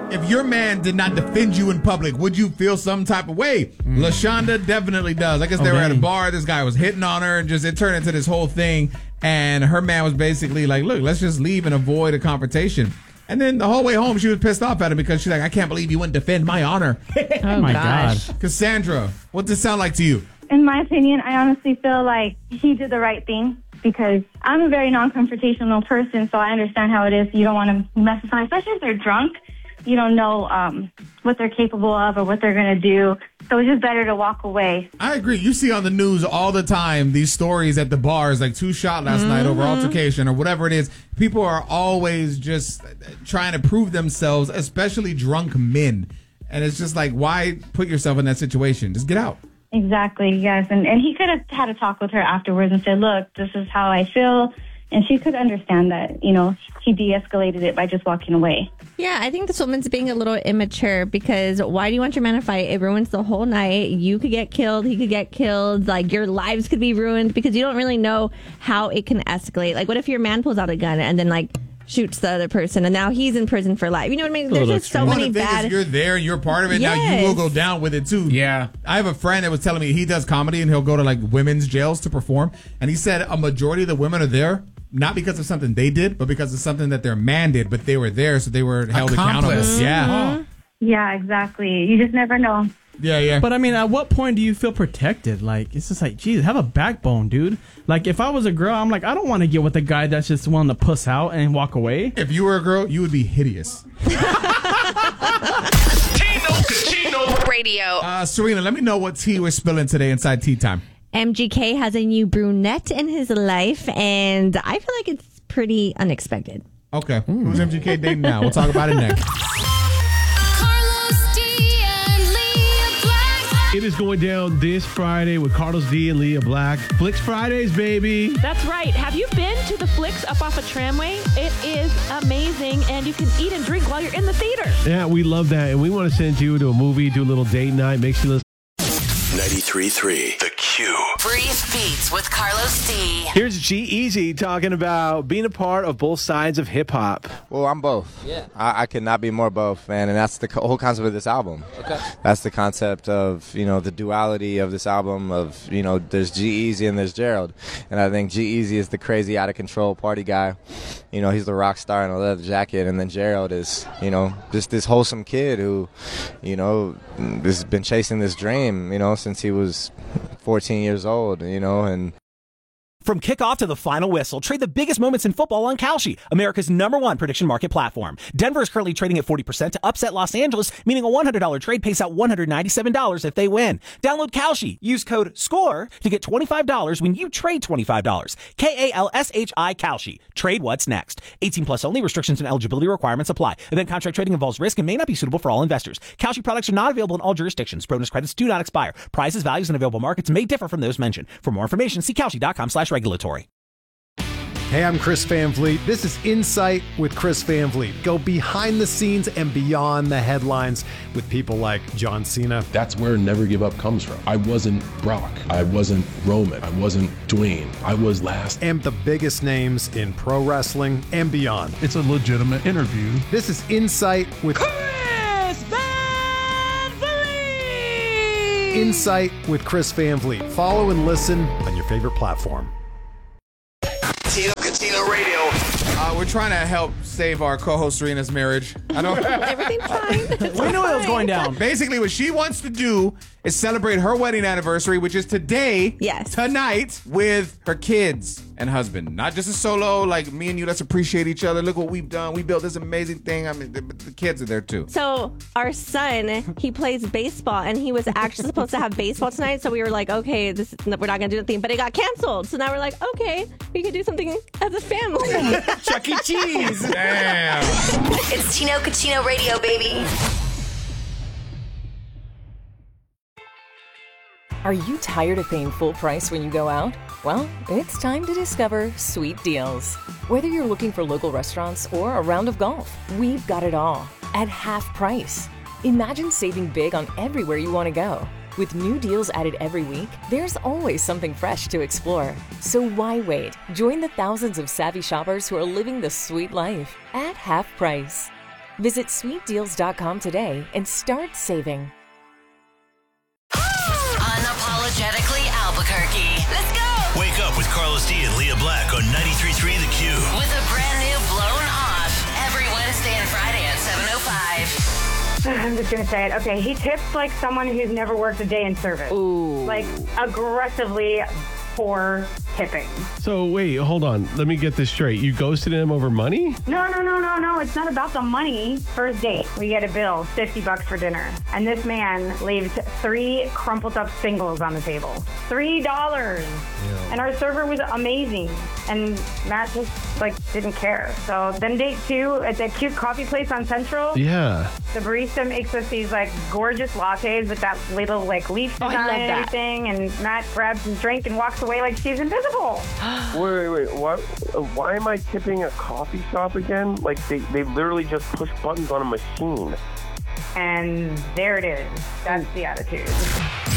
if your man did not defend you in public, would you feel some type of way? LaShonda definitely does. I guess they were at a bar. This guy was hitting on her, and just it turned into this whole thing. And her man was basically like, look, let's just leave and avoid a confrontation. And then the whole way home, she was pissed off at him because she's like, I can't believe you wouldn't defend my honor. Oh, my gosh. Cassandra, what does this sound like to you? In my opinion, I honestly feel like he did the right thing because I'm a very non-confrontational person, so I understand how it is. You don't want to mess with someone, especially if they're drunk. You don't know what they're capable of or what they're going to do. So it's just better to walk away. I agree. You see on the news all the time these stories at the bars, like 2 shot last night over altercation or whatever it is. People are always just trying to prove themselves, especially drunk men. And it's just like, why put yourself in that situation? Just get out. Exactly, yes. And he could have had a talk with her afterwards and said, look, this is how I feel. And she could understand that, you know, he de-escalated it by just walking away. Yeah, I think this woman's being a little immature because why do you want your man to fight? It ruins the whole night. You could get killed. He could get killed. Like, your lives could be ruined because you don't really know how it can escalate. Like, what if your man pulls out a gun and then, like, shoots the other person and now he's in prison for life? You know what I mean? There's just so many bad... Is you're there and you're part of it. Yes. Now you will go down with it too. Yeah. I have a friend that was telling me he does comedy and he'll go to like women's jails to perform. And he said a majority of the women are there not because of something they did, but because of something that their man did, but they were there, so they were held accountable. Yeah. Yeah, exactly. You just never know. Yeah. But I mean, at what point do you feel protected? Like, it's just like, geez, have a backbone, dude. Like, if I was a girl, I'm like, I don't want to get with a guy that's just willing to puss out and walk away. If you were a girl, you would be hideous. Tino Radio. Serena, let me know what tea we're spilling today inside Tea Time. MGK has a new brunette in his life, and I feel like it's pretty unexpected. Okay. Who's MGK dating now? We'll talk about it next. It is going down this Friday with Carlos D and Leah Black. Flicks Fridays, baby. That's right. Have you been to the Flicks up off a tramway? It is amazing, and you can eat and drink while you're in the theater. Yeah, we love that, and we want to send you to a movie, do a little date night, make sure. 93.3 The Q. Brief Beats with Carlos D. Here's G-Eazy talking about being a part of both sides of hip-hop. Well, I'm both. Yeah. I could not be more both, man, and that's the whole concept of this album. Okay. That's the concept of, you know, the duality of this album of, you know, there's G-Eazy and there's Gerald. And I think G-Eazy is the crazy, out-of-control party guy. You know, he's the rock star in a leather jacket, and then Gerald is, you know, just this wholesome kid who, you know, has been chasing this dream, you know, since he was 14 years old, you know, and From kickoff to the final whistle, trade the biggest moments in football on Kalshi, America's #1 prediction market platform. Denver is currently trading at 40% to upset Los Angeles, meaning a $100 trade pays out $197 if they win. Download Kalshi. Use code SCORE to get $25 when you trade $25. Kalshi, Kalshi. Trade what's next. 18 plus only. Restrictions and eligibility requirements apply. Event contract trading involves risk and may not be suitable for all investors. Kalshi products are not available in all jurisdictions. Bonus credits do not expire. Prices, values, and available markets may differ from those mentioned. For more information, see Kalshi.com/regulatory. Hey, I'm Chris Van Vliet. This is Insight with Chris Van Vliet. Go behind the scenes and beyond the headlines with people like John Cena. That's where Never Give Up comes from. I wasn't Brock. I wasn't Roman. I wasn't Dwayne. I was last. And the biggest names in pro wrestling and beyond. It's a legitimate interview. This is Insight with Chris Van Vliet. Insight with Chris Van Vliet. Follow and listen on your favorite platform. Catino Radio. We're trying to help save our co-host Serena's marriage. I know everything's fine. We knew it was going down. Basically, what she wants to do is celebrate her wedding anniversary, which is today, tonight, with her kids and husband. Not just a solo, like me and you, let's appreciate each other. Look what we've done. We built this amazing thing. I mean, the kids are there too. So our son, he plays baseball, and he was actually supposed to have baseball tonight. So we were like, okay, we're not going to do anything. But it got canceled. So now we're like, okay, we could do something as a family. Chuck E. Cheese. Damn. It's Tino Catino Radio, baby. Are you tired of paying full price when you go out? Well, it's time to discover Sweet Deals. Whether you're looking for local restaurants or a round of golf, we've got it all at half price. Imagine saving big on everywhere you want to go. With new deals added every week, there's always something fresh to explore. So why wait? Join the thousands of savvy shoppers who are living the sweet life at half price. Visit sweetdeals.com today and start saving. Unapologetically Albuquerque. Let's go! Wake up with Carlos D and Leah Black on 93.3 The Q. With a brand new Blown Off every Wednesday and Friday at 7:05. I'm just going to say it. Okay, he tips like someone who's never worked a day in service. Ooh. Like, aggressively poor tipping. So wait, hold on. Let me get this straight. You ghosted him over money? No. It's not about the money. First date, we get a bill, $50 for dinner. And this man leaves 3 crumpled up singles on the table. $3. Yeah. And our server was amazing. And Matt just, didn't care. So then date 2 at that cute coffee place on Central. Yeah. The barista makes us these, gorgeous lattes with that little, leaf design and everything. And Matt grabs his drink and walks away like she's invisible. Wait. What? Why am I tipping a coffee shop again? They literally just push buttons on a machine. And there it is. That's the attitude.